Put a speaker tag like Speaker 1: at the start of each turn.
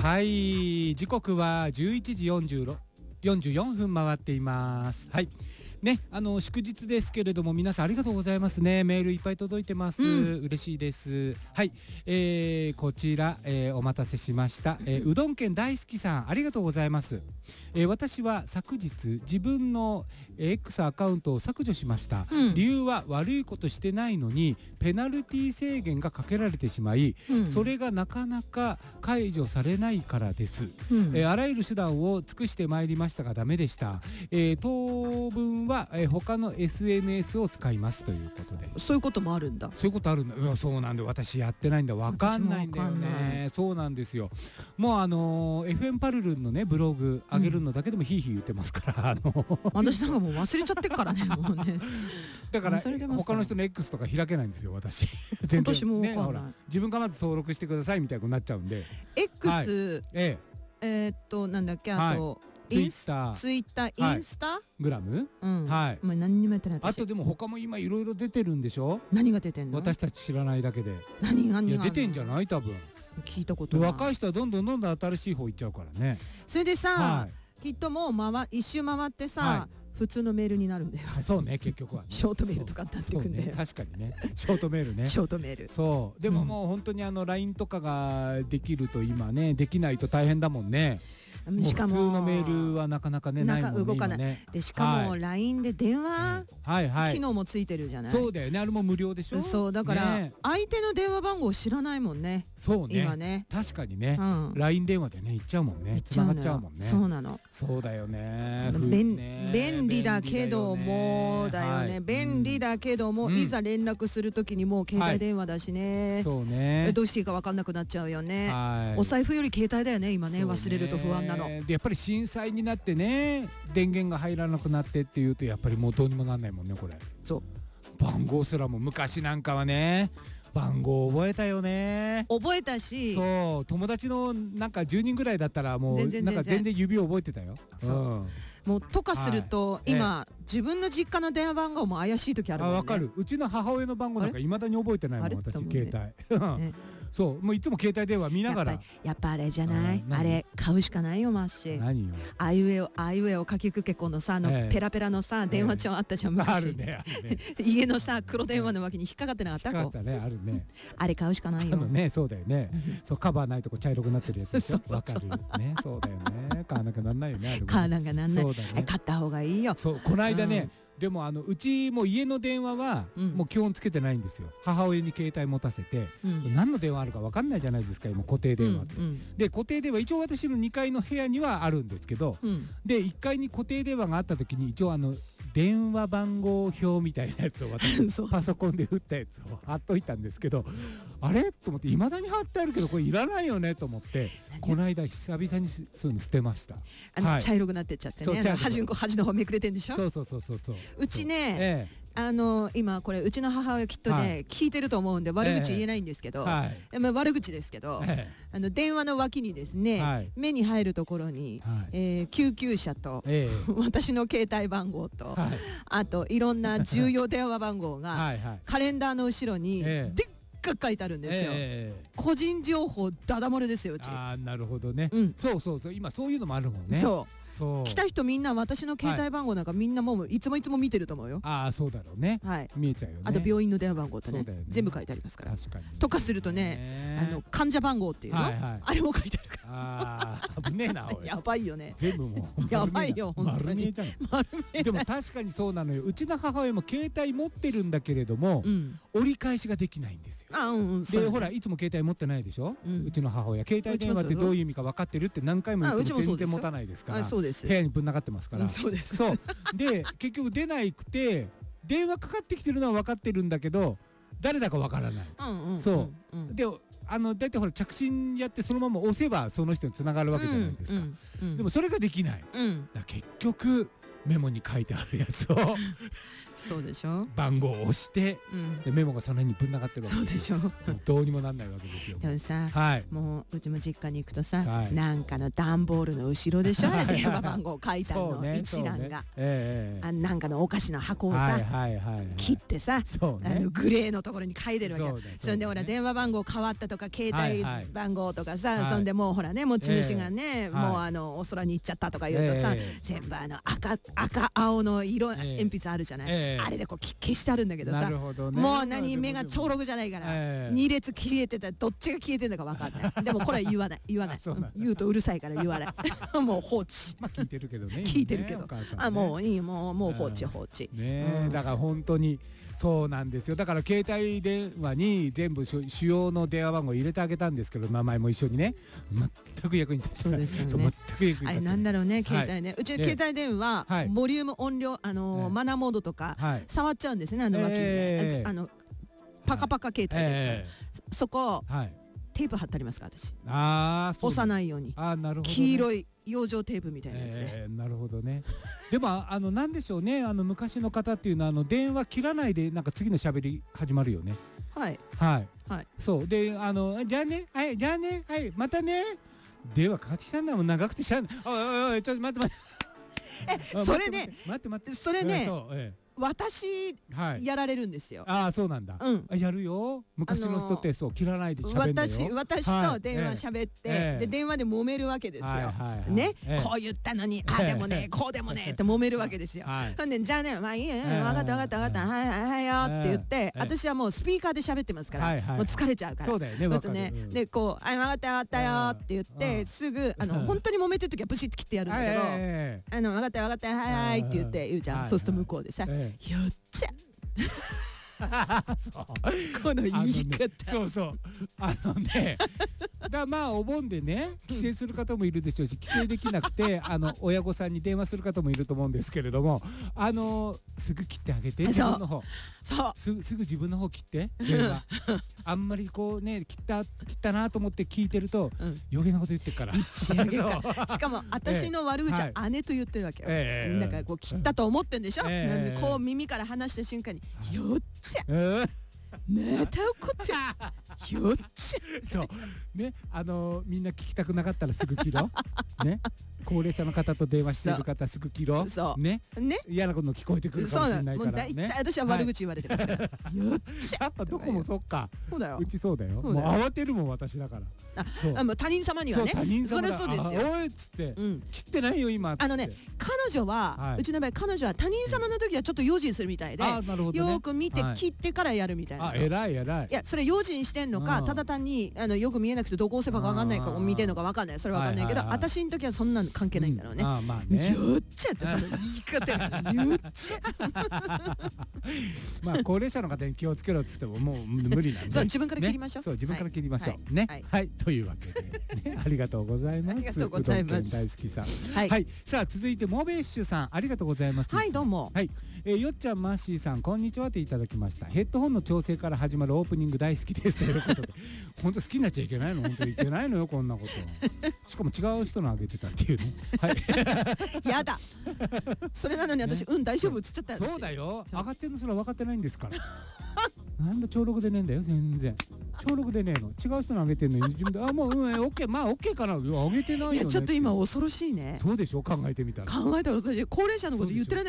Speaker 1: はい、時刻は11時44分回っています。はいね、祝日ですけれども皆さんありがとうございますね。メールいっぱい届いてます、嬉しいです。はい、こちら、お待たせしました、うどん県大好きさんありがとうございます。私は昨日自分の X アカウントを削除しました、理由は悪いことしてないのにペナルティ制限がかけられてしまい、それがなかなか解除されないからです。あらゆる手段を尽くしてまいりましたがダメでした。当分は他の SNS を使いますということで。
Speaker 2: そういうこともあるんだ。
Speaker 1: そういうことあるんだ。そうなんで私やってないんだ。わかんないんだよね。そうなんですよ。もうFM パルルンのねブログ上げるのだけでもヒーヒー言ってますから
Speaker 2: 私なんかもう忘れちゃってっからねもうね。
Speaker 1: だから他の人の X とか開けないんですよ私。全然
Speaker 2: 私も
Speaker 1: ね、ほら自分がまず登録してくださいみたいになっちゃうんで。
Speaker 2: X、なんだっけ、あと
Speaker 1: ツイッター、
Speaker 2: インスタ
Speaker 1: グラム、
Speaker 2: はい、もう何にもやってない。
Speaker 1: あとでも他も今いろいろ出てるんでしょ。
Speaker 2: 何が出てんの？
Speaker 1: 私たち知らないだけで。
Speaker 2: 何が
Speaker 1: 出てんじゃない？多分
Speaker 2: 聞いたことない。
Speaker 1: 若い人はどんどん新しい方行っちゃうからね。
Speaker 2: それでさ、きっともう一周回ってさ、普通のメールになるんだよ。
Speaker 1: そうね、結局は
Speaker 2: ショートメールとかになってくんだよ。
Speaker 1: 確かにね、ショートメールね。
Speaker 2: ショートメール。
Speaker 1: そうでももう本当にLINE とかができると今ね、できないと大変だもんね。しかも普通のメールはなかなかねないもんね。
Speaker 2: 動かない。でしかも LINE で電話機能もついてるじゃない。
Speaker 1: そうだよね、あれも無料でしょ。
Speaker 2: そうだから相手の電話番号を知らないもんね。
Speaker 1: そうね、
Speaker 2: 今ね。
Speaker 1: 確かにね、LINE 電話でね行っちゃうもんね。繋がっちゃうもんね。
Speaker 2: そうなの。
Speaker 1: そうだよね。
Speaker 2: 便利だけどもだよね。便利だけどもいざ連絡するときにもう携帯電話だしね。
Speaker 1: そうね。
Speaker 2: どうしていいか分かんなくなっちゃうよね。お財布より携帯だよね今ね。忘れると不安なの。
Speaker 1: でやっぱり震災になってね、電源が入らなくなってっていうとやっぱりもうどうにもなんないもんねこれ。
Speaker 2: そう。
Speaker 1: 番号すらも昔なんかはね。番号覚えたよね。
Speaker 2: 覚えたし、
Speaker 1: そう友達のなんか10人ぐらいだったらもうなんか全然指を覚えてたよ。
Speaker 2: もうとかすると今自分の実家の電話番号も怪しい時あるもんね。
Speaker 1: わかる。うちの母親の番号なんか未だに覚えてないもん私携帯。そうもういつも携帯電話見ながら。
Speaker 2: やっぱあれじゃない。あれ買うしかないよマッシー。
Speaker 1: 何よ。
Speaker 2: あいうえをかきくけこのさペラペラのさ電話帳あったじゃん。
Speaker 1: あるね。
Speaker 2: 家のさ黒電話の脇に引っかかってなかった？
Speaker 1: 引っかかったね、あるね。
Speaker 2: あれ買うしかないよ。
Speaker 1: ね、そうだよね。そうカバーないとこ茶色くなってるやつでしょ。わかるね。そうだよね。買わなきゃなんないよね。
Speaker 2: 買わなきゃなんない。買った方がいいよ。
Speaker 1: そうこの間ね。でもうちも家の電話はもう基本つけてないんですよ。母親に携帯持たせて何の電話あるか分かんないじゃないですか今固定電話って。で固定電話一応私の2階の部屋にはあるんですけど、で1階に固定電話があった時に一応電話番号表みたいなやつを私パソコンで打ったやつを貼っといたんですけど、あれと思っていまだに貼ってあるけどこれいらないよねと思ってこの間久々にそういうの捨てました。
Speaker 2: 茶色くなってっちゃってね。端の方めくれてんでしょ。
Speaker 1: そう。
Speaker 2: うちね、今これうちの母親きっとね聞いてると思うんで悪口言えないんですけど、悪口ですけど、電話の脇にですね目に入るところに救急車と私の携帯番号とあといろんな重要電話番号がカレンダーの後ろにでっかく書いてあるんですよ。個人情報ダダ漏れですようち。
Speaker 1: ああなるほどね。そう今そういうのもあるもんね。
Speaker 2: 来た人みんな私の携帯番号なんかみんなもういつも見てると思うよ。
Speaker 1: ああそうだろうね。見えちゃうよね。
Speaker 2: あと病院の電話番号とね全部書いてありますから。
Speaker 1: 確かに。
Speaker 2: とかするとね患者番号っていうのあれも書いてあるから。
Speaker 1: ああ危ねえなおい。
Speaker 2: やばいよね。
Speaker 1: 全部もう
Speaker 2: やばいよ本当に。
Speaker 1: 丸見えじゃん。でも確かにそうなのよ。うちの母親も携帯持ってるんだけれども折り返しができないんですよ。でほらいつも携帯持ってないでしょ。うちの母親携帯電話ってどういう意味か分かってるって何回も言っても全然持たないですから。部屋にぶん流ってますから。
Speaker 2: そう
Speaker 1: で結局出なくて電話かかってきてるのは分かってるんだけど誰だか分からない。そうでだいたいほら着信やってそのまま押せばその人につながるわけじゃないですか。でもそれができない。結局メモに書いてあるやつを
Speaker 2: そうでしょ。
Speaker 1: 番号を押して、でメモがその辺にぶん流ってるわけですよ。
Speaker 2: そうでしょ。
Speaker 1: どうにもなんないわけですよ。
Speaker 2: でもさ、もううちも実家に行くとさ、なんかの段ボールの後ろでしょ、あれ電話番号書いたの一覧が、なんかのお菓子の箱をさ切ってさ、グレーのところに書いてるわけ。それでほら電話番号変わったとか携帯番号とかさ、そんでもうほらね、持ち主がね、もうお空に行っちゃったとか言うとさ、全部赤青の色鉛筆あるじゃない、あれでこう消してあるんだけどさ、もう何目が超6じゃないから、2列消えてたらどっちが消えてんだか分かんない。でもこれは言わない言うとうるさいから言わない。もう放置。
Speaker 1: 聞いてるけどね。
Speaker 2: 聞いてるけど、もういい、もう放置
Speaker 1: ね。だから本当にそうなんですよ。だから携帯電話に全部主要の電話番号入れてあげたんですけど、名前も一緒にね、全く役に立たない。そうですよね。
Speaker 2: あれなんだろうね、携帯ね。うちの携帯電話ボリューム音量マナーモードとか触っちゃうんですね、脇でパカパカ携帯で。そこテープ貼ってありますか、私。押さないように。黄色い養生テープみたいなやつね。
Speaker 1: なるほどね。でもなんでしょうね、昔の方っていうのは電話切らないでなんか次の喋り始まるよね。
Speaker 2: はい
Speaker 1: そうで、じゃあね、はいじゃあね、はいまたね、電話かかってきたんだもん、長くてしゃあない。おいちょっと待って
Speaker 2: それね、それね、私やられるんですよ。
Speaker 1: そうなんだ。やるよ。昔の人ってそう切らないで喋るんだよ。
Speaker 2: 私と電話喋って、で電話で揉めるわけですよ。ね、こう言ったのにでもねこうでもねって揉めるわけですよ。ほんでじゃあね、まあいいよ、分かった分かった分かった、はいよって言って、私はもうスピーカーで喋ってますから、もう疲れちゃうから。
Speaker 1: そうだよね。分かる。
Speaker 2: でこう分かった分かったよって言ってすぐ本当に揉めてる時はブシッと切ってやるんだけど、分かった分かったはいって言って言うじゃん。そうすると向こうでさ、よっちゃこの言い方。
Speaker 1: そうね、まあお盆でね帰省する方もいるでしょうし、帰省できなくて親御さんに電話する方もいると思うんですけれども、すぐ切ってあげて、自分の方。すぐ自分の方切って電話。あんまりこうね切ったなと思って聞いてると余計なこと言ってるから。
Speaker 2: しかも私の悪口は姉と言ってるわけよ。だからこう切ったと思ってんでしょ。こう耳から離した瞬間によっちゃまた怒ってよっちゃ。
Speaker 1: そうね、みんな聞きたくなかったらすぐ切ろうね。高齢者の方と電話している方すぐ切ろうね。嫌なこと聞こえてくるかもしれないからね。
Speaker 2: 大体私は悪口言われてますから。よっちゃ。
Speaker 1: やっぱどこもそっか。
Speaker 2: そうだよ。
Speaker 1: うちそうだよ。もう慌てるもん私だから。
Speaker 2: 他人様にはね。
Speaker 1: 他人様。
Speaker 2: それそうですよ。
Speaker 1: おいっつって切ってないよ今。
Speaker 2: 彼女はうちの場合彼女は他人様の時はちょっと用心するみたいで、よく見て切ってからやるみたいな。
Speaker 1: 偉い。い
Speaker 2: やそれ用心してんのか、ただ単によく見えなくてどこ押せば分かんないか見てんのか分かんない。それ分かんないけど、私の時はそんなの関係ないんだろうね。よっちゃってその言い方よっちゃ。
Speaker 1: まあ高齢者の方に気をつけろっつってももう無理なんで。
Speaker 2: そう自分から切りましょう。
Speaker 1: そう自分から切りましょうね。はいというわけでありがとうございます。ありがとうございます。大好きさん。はい。さあ続いてモベッシュさん、ありがとうございます。
Speaker 2: はいどうも。
Speaker 1: はい。よっちゃんマーシーさんこんにちはっていただきました。ヘッドホンの調整から始まるオープニング大好きですということで、本当好きになっちゃいけないの、本当にいけないのよこんなこと。しかも違う人のあげてたっていうね。はい。
Speaker 2: やだ。それなのに私大丈夫映っちゃったんですよ。
Speaker 1: そうだよ。上がってんのそれ分かってないんですから。なんだ超録でねえんだよ全然。超録でねえの。違う人のあげてんのに自分でもうオッケーまあオッケーかな。あげてないよね。
Speaker 2: いやちょっと今恐ろしいね。
Speaker 1: そうでしょ考えてみたら。
Speaker 2: 考えたら私高齢者のこと言ってられない。